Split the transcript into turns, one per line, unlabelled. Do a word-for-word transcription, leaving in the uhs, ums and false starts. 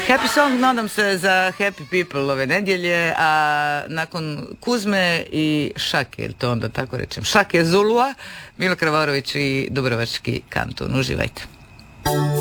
Happy song, nadam se, za happy people ove nedjelje, a nakon Kuzme i Šake, ili to onda tako rečem, Šake Zulua, Milo Kravarović i Dubrovački kantun. Uživajte.